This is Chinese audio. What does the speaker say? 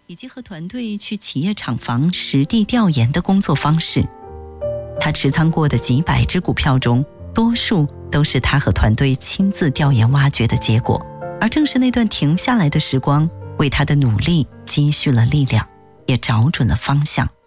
以及和团队去企业厂房实地调研的工作方式。他持仓过的几百只股票中，多数都是他和团队亲自调研挖掘的结果，而正是那段停下来的时光，为他的努力积蓄了力量，也找准了方向。